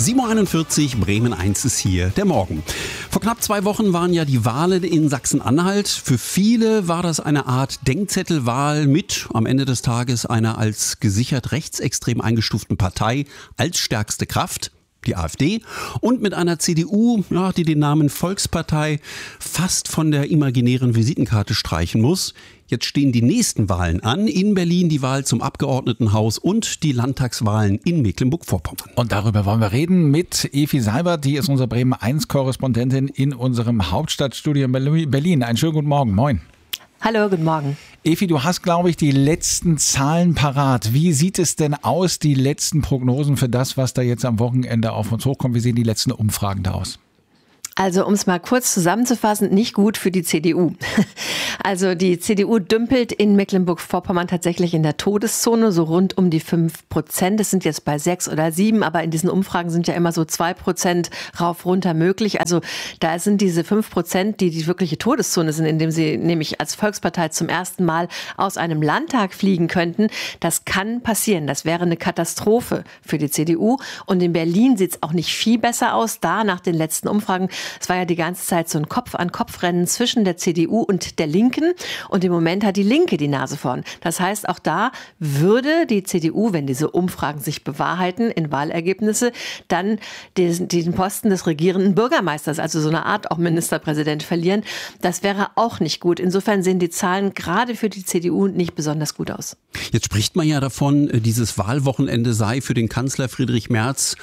7.41 Uhr, Bremen 1 ist hier, der Morgen. Vor knapp 2 Wochen waren ja die Wahlen in Sachsen-Anhalt. Für viele war das eine Art Denkzettelwahl mit am Ende des Tages einer als gesichert rechtsextrem eingestuften Partei als stärkste Kraft, die AfD, und mit einer CDU, die den Namen Volkspartei fast von der imaginären Visitenkarte streichen muss. Jetzt stehen die nächsten Wahlen an. In Berlin die Wahl zum Abgeordnetenhaus und die Landtagswahlen in Mecklenburg-Vorpommern. Und darüber wollen wir reden mit Evi Seibert, die ist unsere Bremen 1 Korrespondentin in unserem Hauptstadtstudio in Berlin. Einen schönen guten Morgen. Moin. Hallo, guten Morgen. Evi, du hast, glaube ich, die letzten Zahlen parat. Wie sieht es denn aus, die letzten Prognosen für das, was da jetzt am Wochenende auf uns hochkommt? Wie sehen die letzten Umfragen da aus? Also um es mal kurz zusammenzufassen, nicht gut für die CDU. Also die CDU dümpelt in Mecklenburg-Vorpommern tatsächlich in der Todeszone, so rund um die 5%. Es sind jetzt bei 6 oder 7, aber in diesen Umfragen sind ja immer so 2% rauf, runter möglich. Also da sind diese 5%, die wirkliche Todeszone sind, indem sie nämlich als Volkspartei zum ersten Mal aus einem Landtag fliegen könnten. Das kann passieren. Das wäre eine Katastrophe für die CDU. Und in Berlin sieht es auch nicht viel besser aus. Da nach den letzten Umfragen, es war ja die ganze Zeit so ein Kopf-an-Kopf-Rennen zwischen der CDU und der Linken. Und im Moment hat die Linke die Nase vorn. Das heißt, auch da würde die CDU, wenn diese Umfragen sich bewahrheiten in Wahlergebnisse, dann den Posten des regierenden Bürgermeisters, also so eine Art auch Ministerpräsident, verlieren. Das wäre auch nicht gut. Insofern sehen die Zahlen gerade für die CDU nicht besonders gut aus. Jetzt spricht man ja davon, dieses Wahlwochenende sei für den Kanzler Friedrich Merz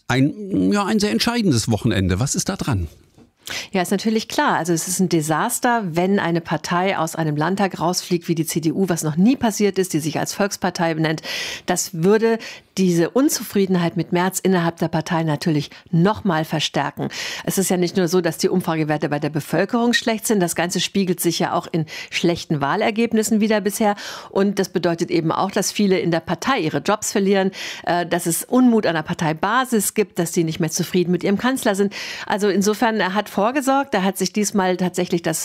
ein sehr entscheidendes Wochenende. Was ist da dran? Ja, ist natürlich klar. Also es ist ein Desaster, wenn eine Partei aus einem Landtag rausfliegt wie die CDU, was noch nie passiert ist, die sich als Volkspartei benennt. Das würde diese Unzufriedenheit mit Merz innerhalb der Partei natürlich noch mal verstärken. Es ist ja nicht nur so, dass die Umfragewerte bei der Bevölkerung schlecht sind. Das Ganze spiegelt sich ja auch in schlechten Wahlergebnissen wieder bisher. Und das bedeutet eben auch, dass viele in der Partei ihre Jobs verlieren, dass es Unmut an der Parteibasis gibt, dass die nicht mehr zufrieden mit ihrem Kanzler sind. Also insofern, er hat vorgesorgt. Er hat sich diesmal tatsächlich das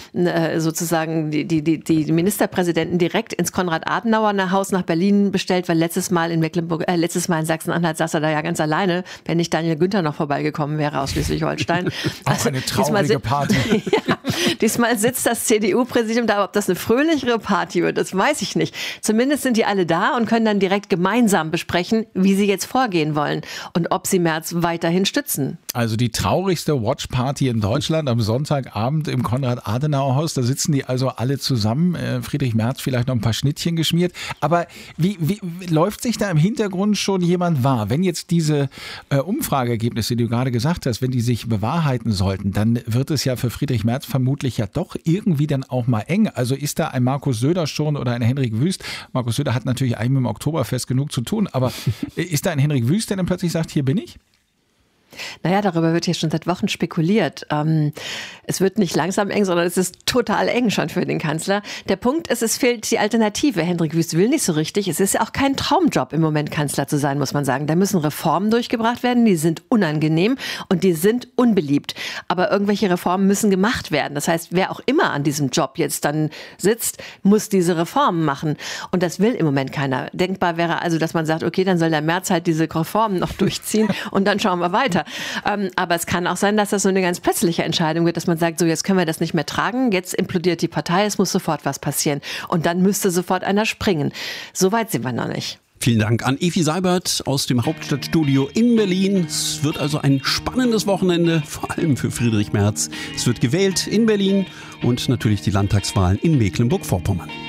sozusagen die Ministerpräsidenten direkt ins Konrad-Adenauer-Haus nach Berlin bestellt, weil letztes Mal in Sachsen-Anhalt saß er da ja ganz alleine, wenn nicht Daniel Günther noch vorbeigekommen wäre aus Schleswig-Holstein. Auch eine traurige Party. Ja, diesmal sitzt das CDU-Präsidium da. Ob das eine fröhlichere Party wird, das weiß ich nicht. Zumindest sind die alle da und können dann direkt gemeinsam besprechen, wie sie jetzt vorgehen wollen und ob sie Merz weiterhin stützen. Also die traurigste Watchparty in Deutschland am Sonntagabend im Konrad-Adenauer-Haus. Da sitzen die also alle zusammen. Friedrich Merz vielleicht noch ein paar Schnittchen geschmiert. Aber wie läuft sich da im Hintergrund schon jemand wahr? Wenn jetzt diese Umfrageergebnisse, die du gerade gesagt hast, wenn die sich bewahrheiten sollten, dann wird es ja für Friedrich Merz vermutlich ja doch irgendwie dann auch mal eng. Also ist da ein Markus Söder schon oder ein Henrik Wüst? Markus Söder hat natürlich eigentlich mit dem Oktoberfest genug zu tun, aber ist da ein Henrik Wüst, der dann plötzlich sagt, hier bin ich? Naja, darüber wird hier schon seit Wochen spekuliert. Es wird nicht langsam eng, sondern es ist total eng schon für den Kanzler. Der Punkt ist, es fehlt die Alternative. Henrik Wüst will nicht so richtig. Es ist ja auch kein Traumjob im Moment, Kanzler zu sein, muss man sagen. Da müssen Reformen durchgebracht werden, die sind unangenehm und die sind unbeliebt. Aber irgendwelche Reformen müssen gemacht werden. Das heißt, wer auch immer an diesem Job jetzt dann sitzt, muss diese Reformen machen. Und das will im Moment keiner. Denkbar wäre also, dass man sagt, okay, dann soll der Merz halt diese Reformen noch durchziehen und dann schauen wir weiter. Aber es kann auch sein, dass das so eine ganz plötzliche Entscheidung wird, dass man sagt, so jetzt können wir das nicht mehr tragen, jetzt implodiert die Partei, es muss sofort was passieren. Und dann müsste sofort einer springen. So weit sind wir noch nicht. Vielen Dank an Evi Seibert aus dem Hauptstadtstudio in Berlin. Es wird also ein spannendes Wochenende, vor allem für Friedrich Merz. Es wird gewählt in Berlin und natürlich die Landtagswahlen in Mecklenburg-Vorpommern.